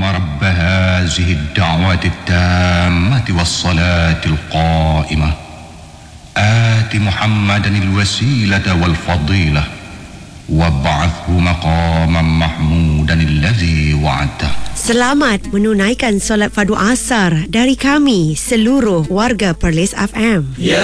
رب هذه الدعوة التامة والصلاة القائمة آت محمدا الوسيلة والفضيلة وابعثه مقاما محمودا الذي وعدته. Selamat menunaikan solat fardu asar dari kami seluruh warga Perlis FM. Ya